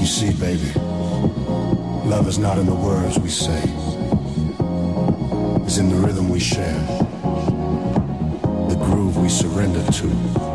You see, baby, love is not in the words we say. It's in the rhythm we share, the groove we surrender to.